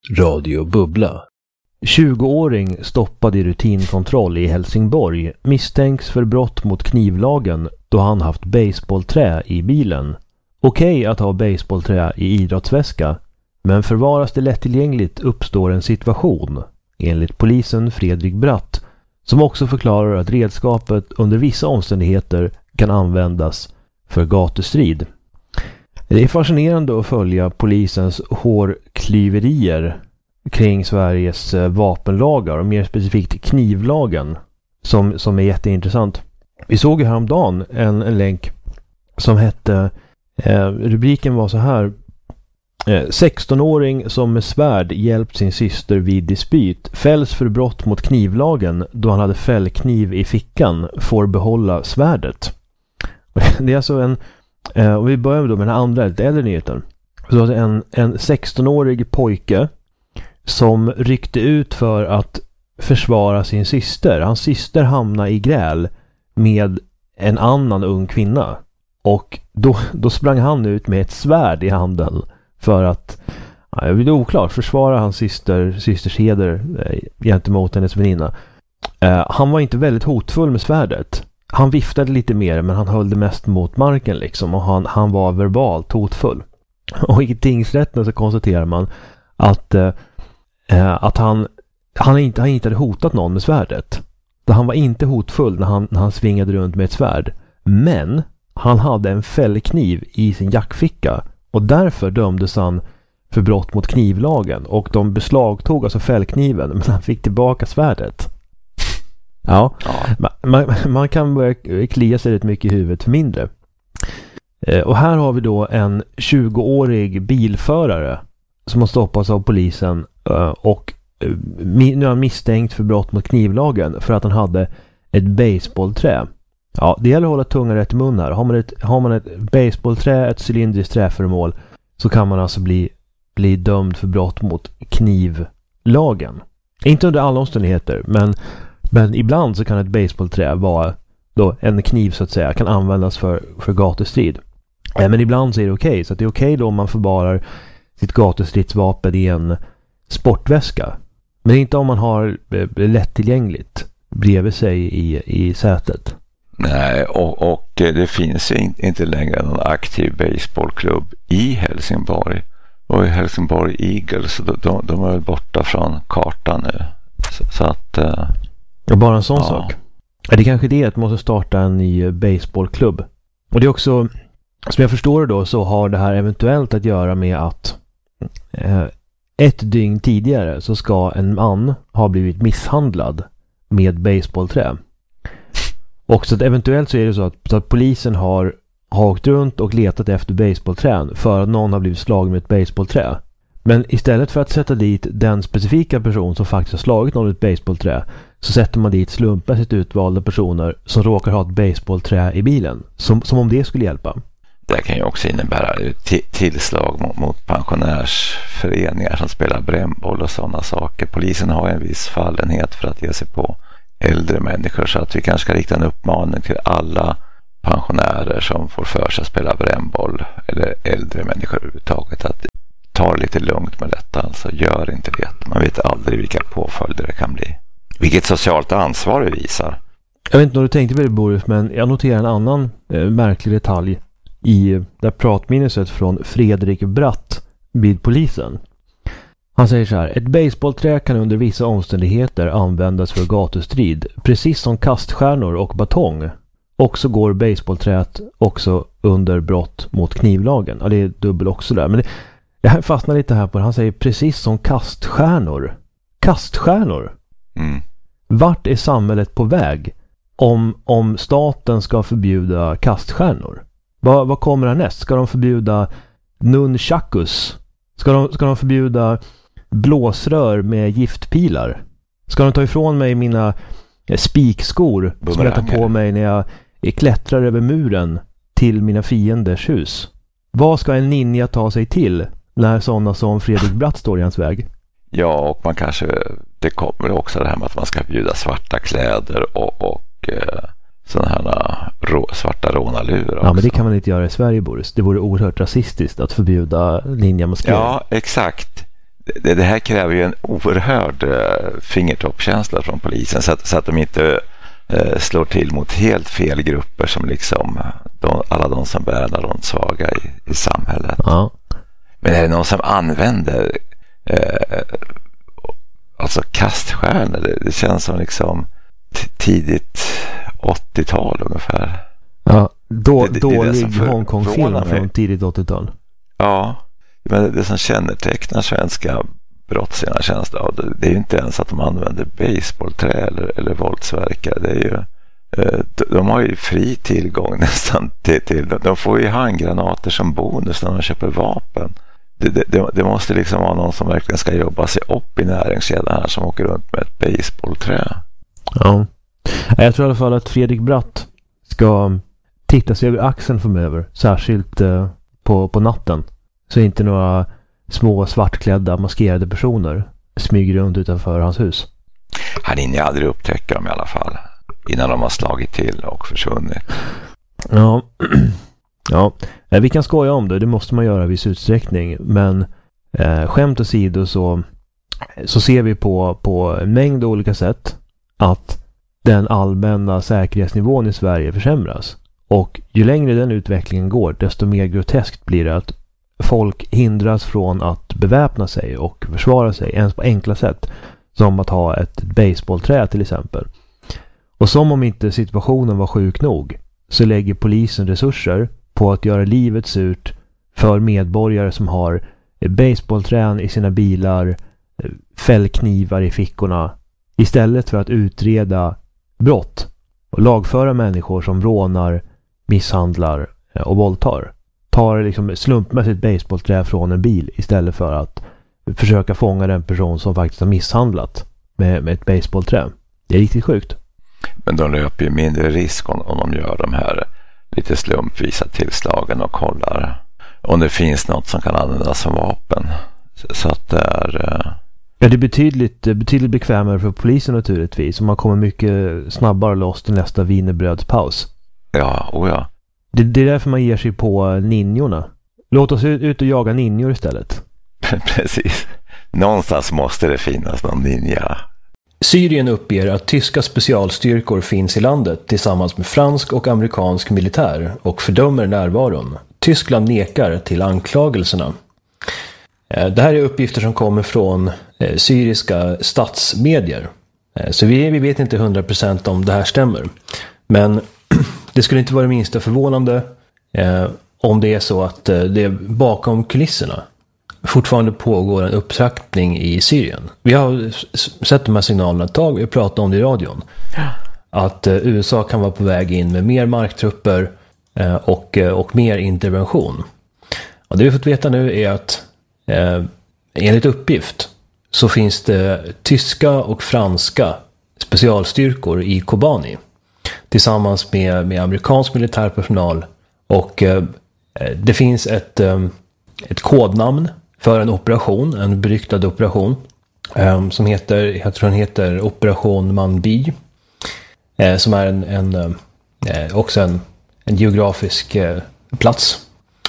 Radio Bubbla. 20-åring stoppad i rutinkontroll i Helsingborg misstänks för brott mot knivlagen då han haft baseballträ i bilen. Okej att ha baseballträ i idrottsväska, men förvaras det lättillgängligt uppstår en situation, enligt polisen Fredrik Bratt, som också förklarar att redskapet under vissa omständigheter kan användas för gatustrid. Det är fascinerande att följa polisens hårklyverier kring Sveriges vapenlagar och mer specifikt knivlagen som är jätteintressant. Vi såg ju häromdagen en länk som hette, rubriken var så här: 16-åring som med svärd hjälpt sin syster vid dispyt fälls för brott mot knivlagen då han hade fällkniv i fickan, får behålla svärdet. Det är alltså och vi börjar då med den andra, lite äldre nyheten. Så en 16-årig pojke som ryckte ut för att försvara sin syster. Hans syster hamnade i gräl med en annan ung kvinna. Och då sprang han ut med ett svärd i handen för att, jag vill oklart, försvara hans systers heder gentemot hennes väninna. Han var inte väldigt hotfull med svärdet. Han viftade lite mer, men han höll det mest mot marken liksom, och han var verbalt hotfull. Och i tingsrätten så konstaterar man att han inte hade hotat någon med svärdet. Han var inte hotfull när han svingade runt med ett svärd. Men han hade en fällkniv i sin jackficka och därför dömdes han för brott mot knivlagen, och de beslagtog alltså fällkniven, men han fick tillbaka svärdet. Ja. Man kan börja klia sig rätt mycket i huvudet för mindre. Och här har vi då en 20-årig bilförare som har stoppats av polisen och nu är han misstänkt för brott mot knivlagen för att han hade ett baseballträ. Ja, det gäller att hålla tungan rätt i mun här. Har man ett baseballträ, ett cylindriskt träföremål, så kan man alltså bli dömd för brott mot knivlagen. Inte under alla omständigheter, men ibland så kan ett baseballträ vara då en kniv så att säga, kan användas för gatustrid. Men ibland så är det okej. Så att det är okej då om man förvarar sitt gatustridsvapen i en sportväska. Men inte om man har lättillgängligt bredvid sig i sätet. Nej, och det finns inte längre någon aktiv baseballklubb i Helsingborg. Och i Helsingborg Eagles, de är väl borta från kartan nu. Så att... Ja, bara en sån sak. Är det kanske det att man måste starta en ny baseballklubb? Och det är också, som jag förstår det då, så har det här eventuellt att göra med att ett dygn tidigare så ska en man ha blivit misshandlad med baseballträ. Och så att eventuellt så är det så att polisen har åkt runt och letat efter baseballträn för att någon har blivit slagen med ett baseballträ. Men istället för att sätta dit den specifika person som faktiskt har slagit någon med ett baseballträ, så sätter man dit slumpmässigt utvalda personer som råkar ha ett baseballträ i bilen. Som om det skulle hjälpa. Det kan ju också innebära tillslag mot pensionärsföreningar som spelar brännboll och sådana saker. Polisen har en viss fallenhet för att ge sig på äldre människor, så att vi kanske ska rikta en uppmaning till alla pensionärer som får för sig att spela brännboll, eller äldre människor överhuvudtaget, att ta lite lugnt med detta. Alltså gör inte det. Man vet aldrig vilka påföljder det kan bli. Vilket socialt ansvar det visar. Jag vet inte om du tänkte på det, Boris, men jag noterar en annan märklig detalj i det pratminneset från Fredrik Bratt vid polisen. Han säger så här: ett baseballträ kan under vissa omständigheter användas för gatustrid, precis som kaststjärnor och batong. Och så går baseballträet också under brott mot knivlagen. Ja, det är dubbel också där. Men jag fastnar lite här på det. Han säger precis som kaststjärnor. Kaststjärnor? Mm. Vart är samhället på väg om staten ska förbjuda kaststjärnor? Vad kommer härnäst? Ska de förbjuda nunchakus? Ska de förbjuda blåsrör med giftpilar? Ska de ta ifrån mig mina spikskor som jag tar på mig när jag klättrar över muren till mina fienders hus? Vad ska en ninja ta sig till när sådana som Fredrik Bratt står i hans väg? Ja, och man kanske, det kommer också det här med att man ska förbjuda svarta kläder och sådana här svarta rånalurar. Ja, men det kan man inte göra i Sverige, Boris. Det vore oerhört rasistiskt att förbjuda ninjamasker. Ja, exakt. det här kräver ju en oerhörd fingertoppkänsla från polisen så att de inte slår till mot helt fel grupper som liksom alla de som bär runt svaga i samhället. Ja. Men är det någon som använder alltså kaststjärnor? Det känns som liksom tidigt 80-tal ungefär. Ja, dålig Hongkong-film från tidigt 80-tal. Ja, men det som kännetecknar svenska brottslingar känns det är ju inte ens att de använder baseballträ eller våldsverkare. Det är ju, de har ju fri tillgång nästan till de får ju handgranater som bonus när de köper vapen. Det måste liksom vara någon som verkligen ska jobba sig upp i näringskedjan här som åker runt med ett baseballträ. Ja. Jag tror i alla fall att Fredrik Bratt ska titta sig över axeln framöver, särskilt på natten. Så inte några små svartklädda maskerade personer smyger runt utanför hans hus. Han hinner aldrig upptäcka dem i alla fall innan de har slagit till och försvunnit. Ja. Ja, vi kan skoja om det måste man göra i viss utsträckning, men skämt åsido så ser vi på en mängd olika sätt att den allmänna säkerhetsnivån i Sverige försämras. Och ju längre den utvecklingen går, desto mer groteskt blir det att folk hindras från att beväpna sig och försvara sig ens på enkla sätt, som att ha ett baseballträ till exempel. Och som om inte situationen var sjuk nog så lägger polisen resurser på att göra livet surt för medborgare som har baseballträn i sina bilar, fällknivar i fickorna, istället för att utreda brott och lagföra människor som rånar, misshandlar och våldtar. Tar liksom slumpmässigt baseballträ från en bil istället för att försöka fånga den person som faktiskt har misshandlat med ett baseballträ. Det är riktigt sjukt. Men de löper ju mindre risk om de gör de här lite slumpvisa tillslagen och kollar om det finns något som kan användas som vapen. Så att det är... Ja, det är betydligt bekvämare för polisen naturligtvis. Och man kommer mycket snabbare loss till nästa wienerbrödspaus. Ja, ja. Det är därför man ger sig på ninjorna. Låt oss ut och jaga ninjor istället. Precis. Någonstans måste det finnas någon ninja. Syrien uppger att tyska specialstyrkor finns i landet tillsammans med fransk och amerikansk militär och fördömer närvaron. Tyskland nekar till anklagelserna. Det här är uppgifter som kommer från syriska statsmedier. Så vi vet inte 100% om det här stämmer. Men det skulle inte vara det minsta förvånande om det är så att det bakom kulisserna fortfarande pågår en upptrappning i Syrien. Vi har sett de här signalerna ett tag, vi har pratat om det i radion. Att USA kan vara på väg in med mer marktrupper och mer intervention. Och det vi fått veta nu är att enligt uppgift så finns det tyska och franska specialstyrkor i Kobani tillsammans med amerikansk militärpersonal, och det finns ett kodnamn för en operation, en beryktad operation som heter, jag tror den heter Operation Manby, som är också en geografisk plats.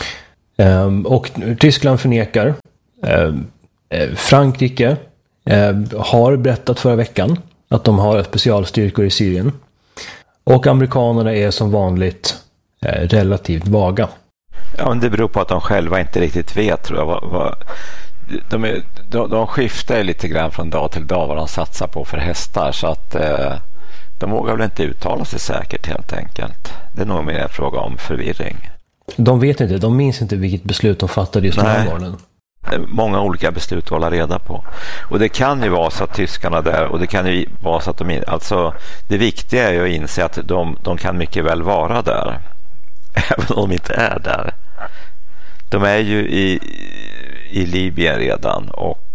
Och Tyskland förnekar. Frankrike har berättat förra veckan att de har specialstyrkor i Syrien. Och amerikanerna är som vanligt relativt vaga. Ja, men det beror på att de själva inte riktigt vet, tror jag. De skiftar ju lite grann från dag till dag vad de satsar på för hästar, så att de vågar väl inte uttala sig säkert helt enkelt. Det är nog mer en fråga om förvirring. De vet inte, de minns inte vilket beslut de fattade just den här morgonen. Många olika beslut att hålla reda på. Och det kan ju vara så att tyskarna där, och det kan ju vara så att alltså det viktiga är ju att inse att de kan mycket väl vara där. Även om de inte är där. De är ju i Libyen redan, och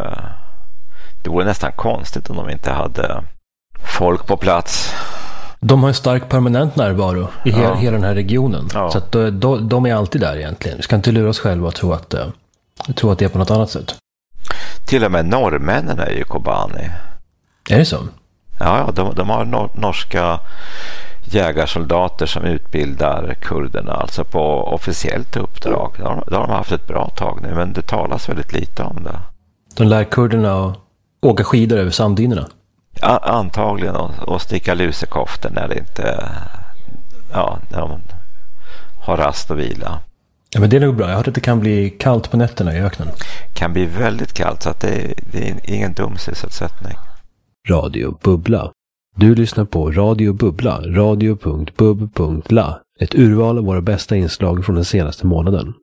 det vore nästan konstigt om de inte hade folk på plats. De har en stark permanent närvaro i hela den här regionen. Ja. Så att de är alltid där egentligen. Vi ska inte lura oss själva och tro att det är på något annat sätt. Till och med norrmännen är ju Kobani. Är det så? Ja, de har norska jägarsoldater som utbildar kurderna, alltså på officiellt uppdrag. Det har de haft ett bra tag nu, men det talas väldigt lite om det. De lär kurderna att åka skidor över sanddynerna. Antagligen och sticka lusekofter när det inte, när de har rast och vila. Ja, men det är nog bra. Jag har hört att det kan bli kallt på nätterna i öknen. Kan bli väldigt kallt, så att det är ingen dum sysselsättning. Radio Bubbla. Du lyssnar på Radio Bubbla, radio.bub.la. Ett urval av våra bästa inslag från den senaste månaden.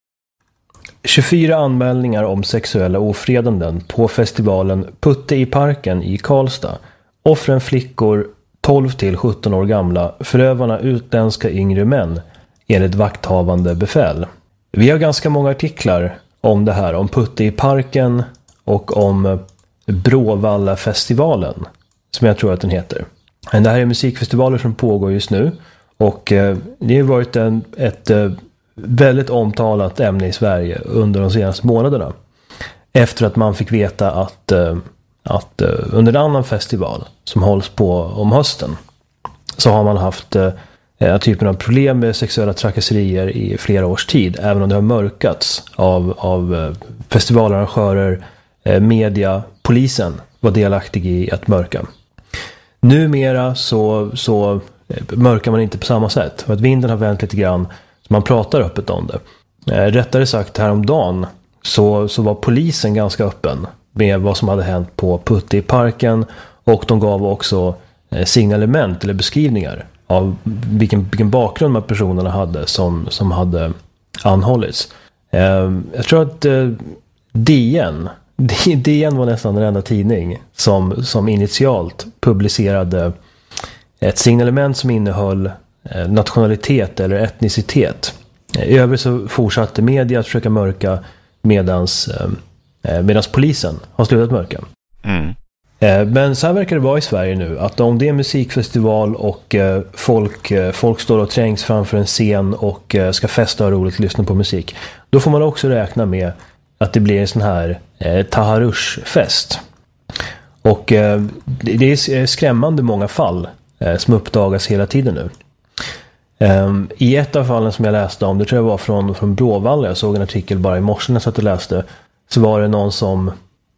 24 anmälningar om sexuella ofredanden på festivalen Putte i parken i Karlstad. Offren flickor 12 till 17 år gamla, förövarna utländska yngre män, enligt vakthavande befäl. Vi har ganska många artiklar om det här, om Putte i parken och om Bråvalla-festivalen, som jag tror att den heter. Det här är musikfestivaler som pågår just nu, och det har varit ett väldigt omtalat ämne i Sverige under de senaste månaderna. Efter att man fick veta att under en annan festival som hålls på om hösten, så har man haft typen av problem med sexuella trakasserier i flera års tid, även om det har mörkats av festivalarrangörer, media, polisen var delaktig i att mörka. Numera så mörkar man inte på samma sätt, för att vinden har vänt lite grann, så man pratar öppet om det. Rättare sagt, häromdagen så var polisen ganska öppen med vad som hade hänt på Putte i parken, och de gav också signalement eller beskrivningar av vilken bakgrund de personerna hade som hade anhållits. Jag tror att DN var nästan den enda tidning som initialt publicerade ett signalement som innehöll nationalitet eller etnicitet. I övrigt så fortsatte media att försöka mörka medans polisen har slutat mörka. Mm. Men så här verkar det vara i Sverige nu, att om det är en musikfestival och folk står och trängs framför en scen och ska festa och roligt lyssna på musik, då får man också räkna med att det blir en sån här Taharush-fest. Och det är skrämmande många fall som uppdagas hela tiden nu. I ett av fallen som jag läste om, det tror jag var från Bråvalla, jag såg en artikel bara i morse när jag satt och läste, så var det någon som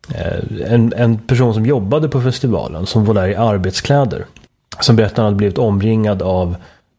en person som jobbade på festivalen, som var där i arbetskläder, som berättade att han hade blivit omringad av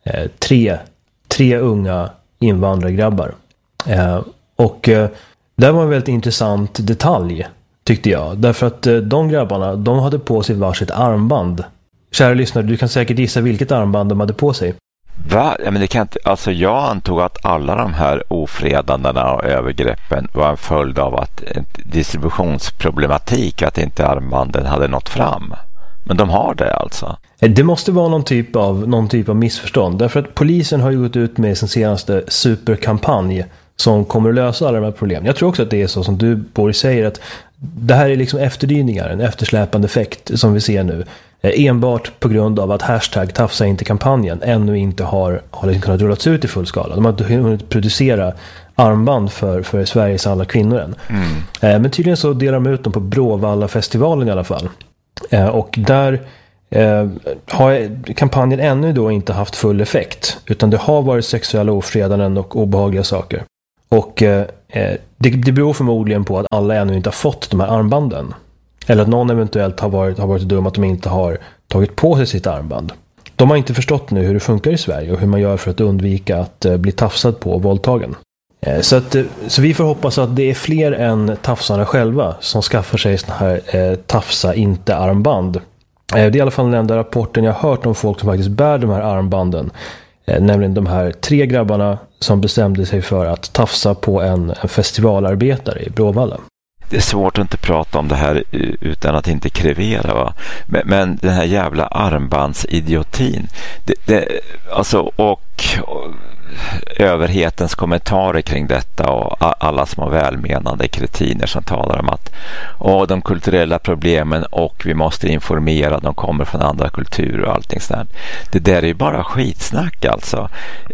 tre unga invandrargrabbar. Och det var en väldigt intressant detalj, tyckte jag, därför att de grabbarna, de hade på sig varsitt armband. Kära lyssnare, du kan säkert gissa vilket armband de hade på sig. Va? Ja, men det kan inte, alltså jag antog att alla de här ofredandena och övergreppen var en följd av att distributionsproblematik, att inte armbanden hade nått fram. Men de har det alltså. Det måste vara någon typ av missförstånd, därför att polisen har gått ut med sin senaste superkampanj som kommer att lösa alla de här problemen. Jag tror också att det är så som du, Boris, säger, att det här är liksom efterdyningar, en eftersläpande effekt som vi ser nu. Enbart på grund av att hashtag Tafsa inte-kampanjen ännu inte har liksom kunnat rullats ut i full skala. De har inte hunnit producera armband för Sveriges alla kvinnor än. Men tydligen så delar de ut dem på Bråvalla-festivalen i alla fall. Och där har kampanjen ännu då inte haft full effekt, utan det har varit sexuella ofredanden och obehagliga saker. Och det beror förmodligen på att alla ännu inte har fått de här armbanden. Eller att någon eventuellt har varit dum att de inte har tagit på sig sitt armband. De har inte förstått nu hur det funkar i Sverige och hur man gör för att undvika att bli tafsad på och våldtagen. Så vi får hoppas att det är fler än tafsarna själva som skaffar sig såna här tafsa inte armband. Det är i alla fall den enda rapporten jag har hört om folk som faktiskt bär de här armbanden. Nämligen de här 3 grabbarna som bestämde sig för att tafsa på en festivalarbetare i Bråvalla. Det är svårt att inte prata om det här utan att inte krevera, va? Men den här jävla armbandsidiotin, alltså, och överhetens kommentarer kring detta och alla små välmenande kretiner som talar om att de kulturella problemen och vi måste informera, de kommer från andra kulturer och allting sånt. Det där är ju bara skitsnack alltså.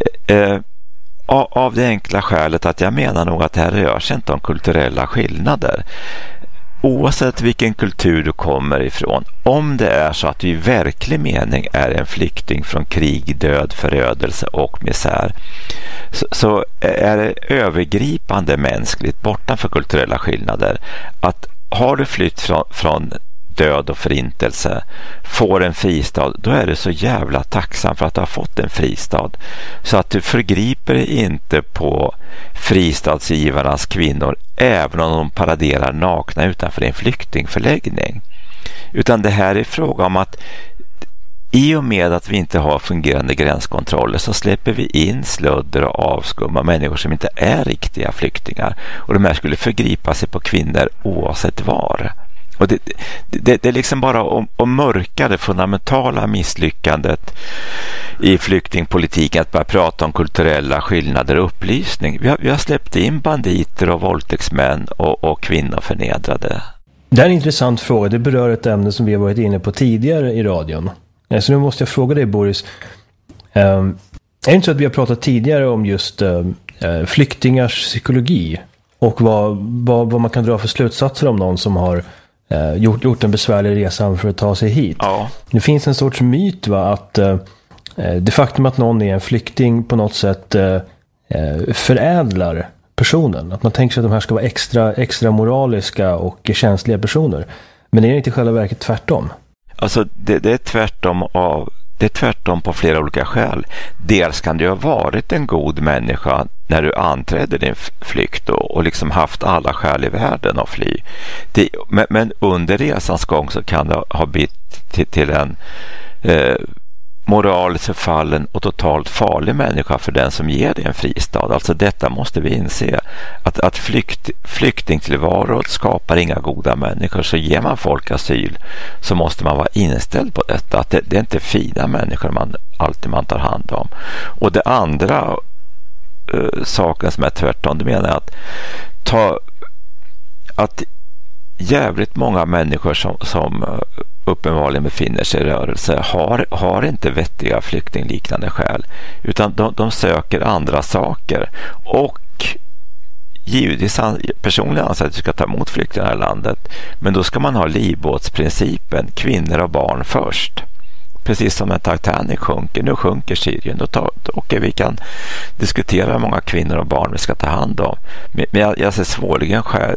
Av det enkla skälet att jag menar nog att det här rör sig inte om kulturella skillnader. Oavsett vilken kultur du kommer ifrån, om det är så att du i verklig mening är en flykting från krig, död, förödelse och misär, så är det övergripande mänskligt bortanför kulturella skillnader har du flytt från död och förintelse, får en fristad, då är du så jävla tacksam för att du har fått en fristad. Så att du förgriper dig inte på fristadsgivarnas kvinnor även om de paraderar nakna utanför en flyktingförläggning. Utan det här är fråga om att i och med att vi inte har fungerande gränskontroller så släpper vi in slödder och avskumma människor som inte är riktiga flyktingar. Och de här skulle förgripa sig på kvinnor oavsett var. Och det är liksom bara att mörka det fundamentala misslyckandet i flyktingpolitiken, att bara prata om kulturella skillnader och upplysning. Vi har släppt in banditer och våldtäktsmän och kvinnor förnedrade. Det är en intressant fråga. Det berör ett ämne som vi har varit inne på tidigare i radion. Så nu måste jag fråga dig, Boris. Är det inte så att vi har pratat tidigare om just flyktingars psykologi och vad man kan dra för slutsatser om någon som har gjort en besvärlig resa för att ta sig hit? Ja. Det finns en sorts myt, va, att det faktum att någon är en flykting på något sätt förädlar personen. Att man tänker sig att de här ska vara extra moraliska och känsliga personer. Men är det inte i själva verket tvärtom? Alltså det är tvärtom på flera olika skäl. Dels kan du ha varit en god människa när du anträdde din flykt och liksom haft alla skäl i världen att fly. Men under resans gång så kan det ha blivit till en moraliskt förfallen och totalt farlig människa för den som ger dig en fristad. Alltså detta måste vi inse. Att flyktingtillvaro skapar inga goda människor. Så ger man folk asyl så måste man vara inställd på detta. Att det är inte fina människor man tar hand om. Och det andra saken som är tvärtom, det menar jag att jävligt många människor som uppenbarligen befinner sig i rörelse har inte vettiga flyktingliknande skäl, utan de söker andra saker. Och givetvis personligen anser att vi ska ta emot flyktingar i landet, men då ska man ha livbåtsprincipen, kvinnor och barn först. Precis som när Titanic sjunker. Nu sjunker Syrien. Okej, vi kan diskutera hur många kvinnor och barn vi ska ta hand om. Men jag ser svårligen skäl.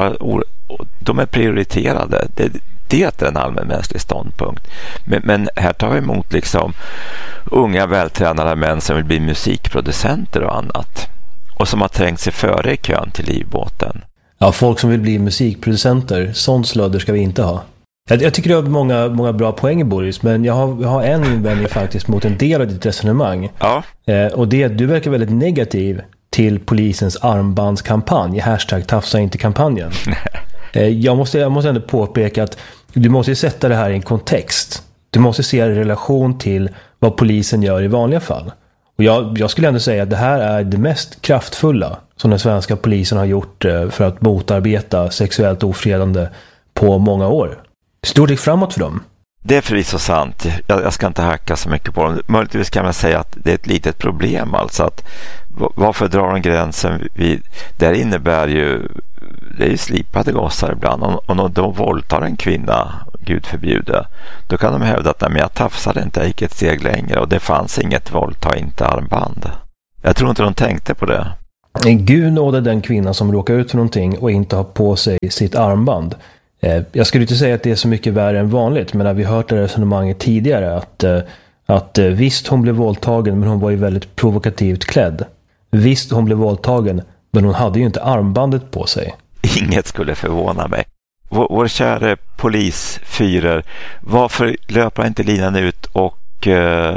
De är prioriterade. Det är en allmänmänsklig ståndpunkt. Men här tar vi emot liksom unga vältränade män som vill bli musikproducenter och annat. Och som har trängt sig före i kön till livbåten. Ja, folk som vill bli musikproducenter. Sånt slödder ska vi inte ha. Jag tycker du har många bra poäng, Boris, men jag har en invändning faktiskt mot en del av ditt resonemang. Ja. Och det är att du verkar väldigt negativ till polisens armbandskampanj, #tafsa-inte-kampanjen. Jag måste ändå påpeka att du måste sätta det här i en kontext. Du måste se det i relation till vad polisen gör i vanliga fall. Och jag skulle ändå säga att det här är det mest kraftfulla som den svenska polisen har gjort för att motarbeta sexuellt ofredande på många år. Stort steg framåt för dem. Det är förvisso sant. Jag ska inte hacka så mycket på dem. Möjligtvis kan man säga att det är ett litet problem. Alltså att varför drar de gränsen vid... Det innebär ju... Det är ju slipade gossar ibland. Om de våldtar en kvinna, Gud förbjude, då kan de hävda att jag tafsade inte, jag gick ett steg längre och det fanns inget våldta inte armband. Jag tror inte de tänkte på det. Gud nådde den kvinna som råkar ut för någonting och inte har på sig sitt armband. Jag skulle inte säga att det är så mycket värre än vanligt, men när vi hört det resonemanget tidigare att visst hon blev våldtagen, men hon var ju väldigt provokativt klädd. Visst hon blev våldtagen, men hon hade ju inte armbandet på sig. Inget skulle förvåna mig. Vår kära polisfyrer, varför löper inte linan ut och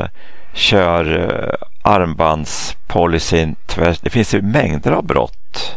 kör armbandspolicyn tvärs? Det finns ju mängder av brott.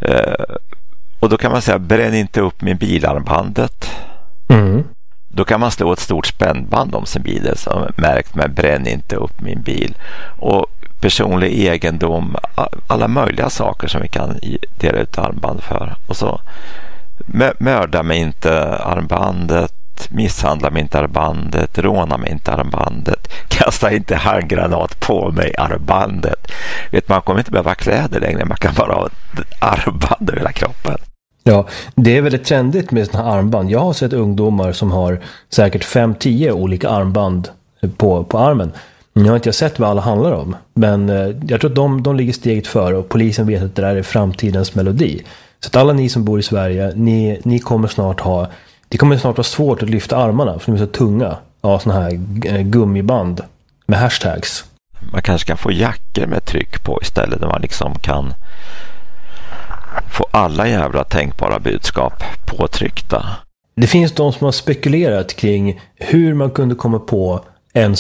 Och då kan man säga, bränn inte upp min bilarmbandet. Mm. Då kan man slå ett stort spännband om sin bil som märkt med bränn inte upp min bil. Och personlig egendom, alla möjliga saker som vi kan dela ut armband för. Och så mörda mig inte armbandet, misshandla mig inte armbandet, råna mig inte armbandet, kasta inte handgranat på mig armbandet. Man kommer inte behöva kläder längre, man kan bara ha armband över hela kroppen. Ja, det är väldigt trendigt med såna här armband. Jag har sett ungdomar som har säkert 5-10 olika armband på armen. Jag har inte sett vad alla handlar om, men jag tror att de ligger steget före och polisen vet att det där är framtidens melodi. Så att alla ni som bor i Sverige, ni kommer snart ha svårt att lyfta armarna för de är så tunga av såna här gummiband med hashtags. Man kanske kan få jackor med tryck på istället där man liksom kan få alla jävla tänkbara budskap påtryckta. Det finns de som har spekulerat kring hur man kunde komma på en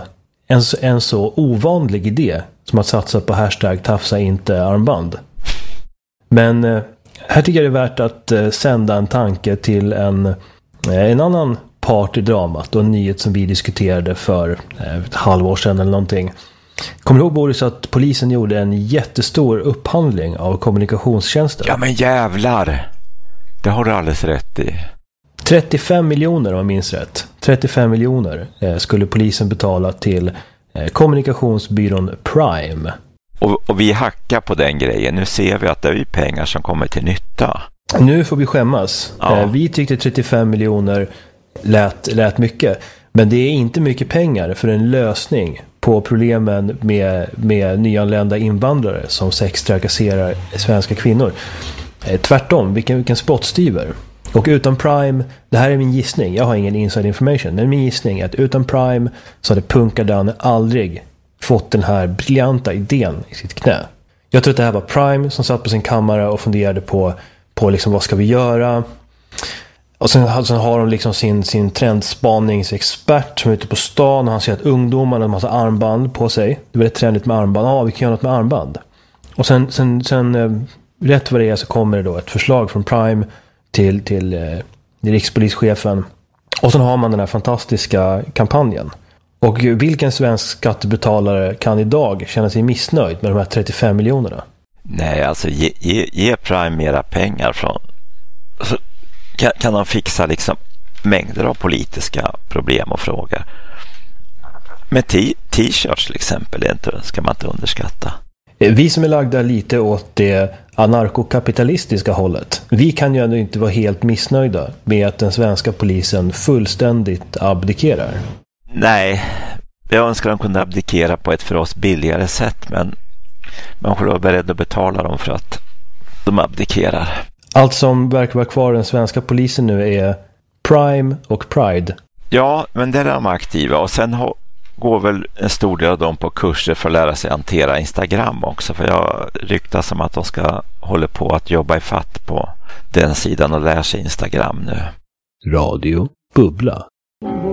så ovanlig idé som att satsa på hashtag tafsa inte armband. Men här tycker jag det är värt att sända en tanke till en annan part i dramat och en nyhet som vi diskuterade för ett halvår sedan eller någonting. Kommer du ihåg, Boris, att polisen gjorde en jättestor upphandling av kommunikationstjänster? Ja men jävlar! Det har du alldeles rätt i. 35 miljoner om jag minns rätt. 35 miljoner skulle polisen betala till kommunikationsbyrån Prime. Och vi hackar på den grejen. Nu ser vi att det är pengar som kommer till nytta. Nu får vi skämmas. Ja. Vi tyckte 35 miljoner lät mycket. Men det är inte mycket pengar för en lösning på problemen med nyanlända invandrare som sextrakasserar svenska kvinnor. Tvärtom, vilken spottstyver. Och utan Prime, det här är min gissning, jag har ingen inside information, men min gissning är att utan Prime så hade Punkadan aldrig fått den här briljanta idén i sitt knä. Jag tror att det här var Prime som satt på sin kammare och funderade på liksom, vad ska vi göra? Och sen har de liksom sin trendspaningsexpert som är ute på stan och han ser att ungdomarna har en massa armband på sig. Det är väldigt trendigt med armband. Vi kan göra något med armband. Och sen rätt vad det är så kommer det då ett förslag från Prime till rikspolischefen. Och sen har man den här fantastiska kampanjen. Och vilken svensk skattebetalare kan idag känna sig missnöjd med de här 35 miljonerna? Nej, alltså ge Prime mera pengar från... Så kan de fixa liksom mängder av politiska problem och frågor. Med t-shirts till exempel ska man inte underskatta. Vi som är lagda lite åt det anarkokapitalistiska hållet, vi kan ju ändå inte vara helt missnöjda med att den svenska polisen fullständigt abdikerar. Nej, jag önskar de kunde abdikera på ett för oss billigare sätt, men man får vara beredd att betala dem för att de abdikerar. Allt som verkar vara kvar den svenska polisen nu är Prime och Pride. Ja, men där är de aktiva och sen går väl en stor del av dem på kurser för att lära sig hantera Instagram också. För jag ryktas som att de ska hålla på att jobba i fatt på den sidan och lära sig Instagram nu. Radio Bubbla.